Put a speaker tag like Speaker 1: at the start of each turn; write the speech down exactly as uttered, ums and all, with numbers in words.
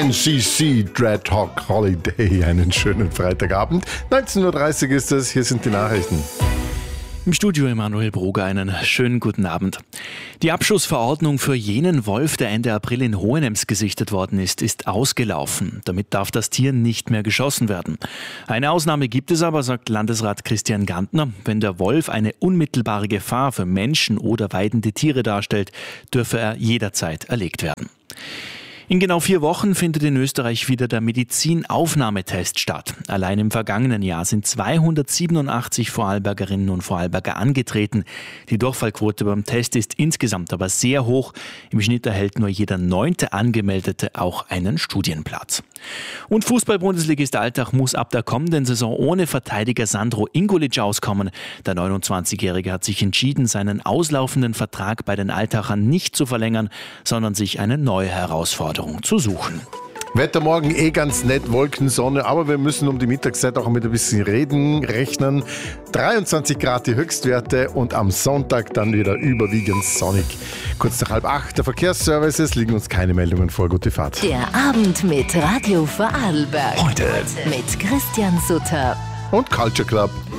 Speaker 1: N C C Dreadhawk Holiday, einen schönen Freitagabend. neunzehn Uhr dreißig ist es, hier sind die Nachrichten.
Speaker 2: Im Studio Emanuel Broger, einen schönen guten Abend. Die Abschussverordnung für jenen Wolf, der Ende April in Hohenems gesichtet worden ist, ist ausgelaufen. Damit darf das Tier nicht mehr geschossen werden. Eine Ausnahme gibt es aber, sagt Landesrat Christian Gantner. Wenn der Wolf eine unmittelbare Gefahr für Menschen oder weidende Tiere darstellt, dürfe er jederzeit erlegt werden. In genau vier Wochen findet in Österreich wieder der Medizinaufnahmetest statt. Allein im vergangenen Jahr sind zweihundertsiebenundachtzig Vorarlbergerinnen und Vorarlberger angetreten. Die Durchfallquote beim Test ist insgesamt aber sehr hoch. Im Schnitt erhält nur jeder neunte Angemeldete auch einen Studienplatz. Und Fußball-Bundesligist Altach muss ab der kommenden Saison ohne Verteidiger Sandro Ingolic auskommen. Der neunundzwanzigjährige hat sich entschieden, seinen auslaufenden Vertrag bei den Altachern nicht zu verlängern, sondern sich eine neue Herausforderung zu suchen.
Speaker 1: Wetter morgen eh ganz nett, Wolken, Sonne, aber wir müssen um die Mittagszeit auch mit ein bisschen Reden rechnen. dreiundzwanzig Grad die Höchstwerte und am Sonntag dann wieder überwiegend sonnig. Kurz nach halb acht der Verkehrsservices, liegen uns keine Meldungen vor. Gute Fahrt.
Speaker 3: Der Abend mit Radio Vorarlberg.
Speaker 4: Heute
Speaker 3: mit Christian Sutter
Speaker 1: Und Culture Club.